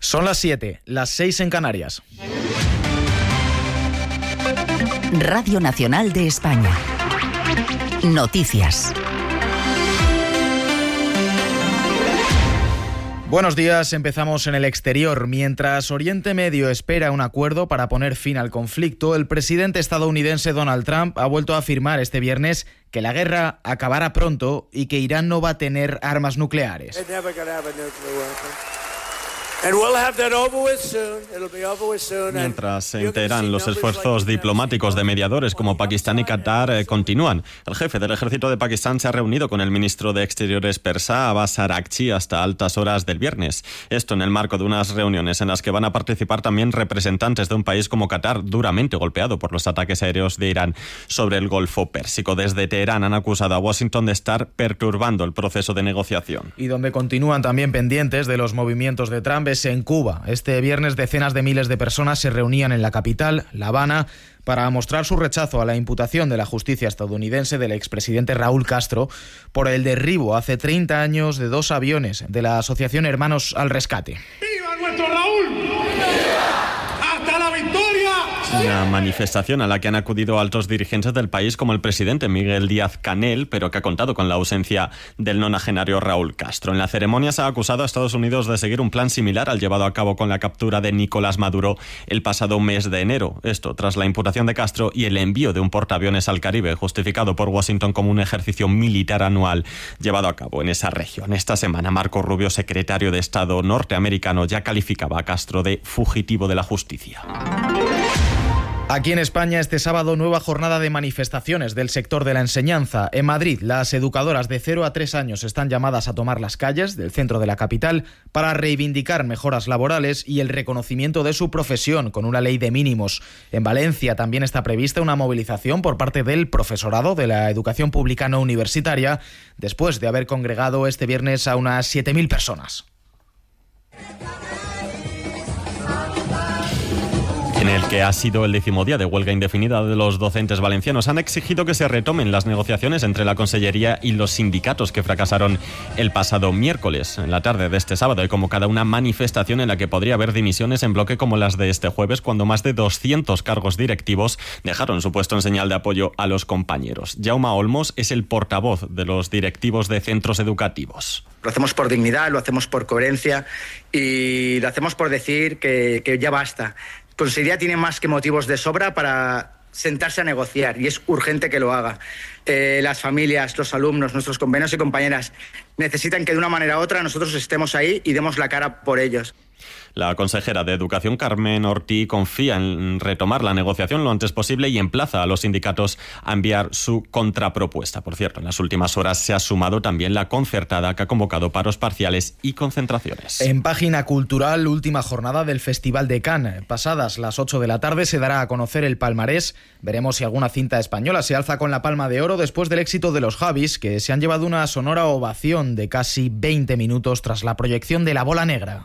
Son las 7, las 6 en Canarias. Radio Nacional de España. Noticias. Buenos días, empezamos en el exterior. Mientras Oriente Medio espera un acuerdo para poner fin al conflicto, el presidente estadounidense Donald Trump ha vuelto a afirmar este viernes que la guerra acabará pronto y que Irán no va a tener armas nucleares. Mientras en Teherán los esfuerzos diplomáticos de mediadores como Pakistán y Qatar continúan. El jefe del ejército de Pakistán se ha reunido con el ministro de Exteriores persa, Abbas Araghchi, hasta altas horas del viernes. Esto en el marco de unas reuniones en las que van a participar también representantes de un país como Qatar, duramente golpeado por los ataques aéreos de Irán sobre el Golfo Pérsico. Desde Teherán han acusado a Washington de estar perturbando el proceso de negociación. Y donde continúan también pendientes de los movimientos de Trump es en Cuba. Este viernes decenas de miles de personas se reunían en la capital, La Habana, para mostrar su rechazo a la imputación de la justicia estadounidense del expresidente Raúl Castro por el derribo hace 30 años de 2 aviones de la asociación Hermanos al Rescate. ¡Viva nuestro Raúl! ¡Hasta la victoria! Una manifestación a la que han acudido altos dirigentes del país como el presidente Miguel Díaz-Canel, pero que ha contado con la ausencia del nonagenario Raúl Castro. En la ceremonia se ha acusado a Estados Unidos de seguir un plan similar al llevado a cabo con la captura de Nicolás Maduro el pasado mes de enero. Esto tras la imputación de Castro y el envío de un portaaviones al Caribe, justificado por Washington como un ejercicio militar anual llevado a cabo en esa región. Esta semana, Marco Rubio, secretario de Estado norteamericano, ya calificaba a Castro de fugitivo de la justicia. Aquí en España, este sábado, nueva jornada de manifestaciones del sector de la enseñanza. En Madrid, las educadoras de 0 a 3 años están llamadas a tomar las calles del centro de la capital para reivindicar mejoras laborales y el reconocimiento de su profesión con una ley de mínimos. En Valencia también está prevista una movilización por parte del profesorado de la educación pública no universitaria, después de haber congregado este viernes a unas 7.000 personas. En el que ha sido el 10º día de huelga indefinida de los docentes valencianos, han exigido que se retomen las negociaciones entre la Consellería y los sindicatos que fracasaron el pasado miércoles. En la tarde de este sábado hay convocada una manifestación en la que podría haber dimisiones en bloque como las de este jueves, cuando más de 200 cargos directivos dejaron su puesto en señal de apoyo a los compañeros. Jaume Olmos es el portavoz de los directivos de centros educativos. Lo hacemos por dignidad, lo hacemos por coherencia y lo hacemos por decir que ya basta. Consellería tiene más que motivos de sobra para sentarse a negociar y es urgente que lo haga. Las familias, los alumnos, nuestros compañeros y compañeras necesitan que de una manera u otra nosotros estemos ahí y demos la cara por ellos. La consejera de Educación, Carmen Ortí, confía en retomar la negociación lo antes posible y emplaza a los sindicatos a enviar su contrapropuesta. Por cierto, en las últimas horas se ha sumado también la concertada, que ha convocado paros parciales y concentraciones. En página cultural, última jornada del Festival de Cannes. Pasadas las 8 de la tarde se dará a conocer el palmarés. Veremos si alguna cinta española se alza con la palma de oro después del éxito de los Javis, que se han llevado una sonora ovación de casi 20 minutos tras la proyección de La Bola Negra.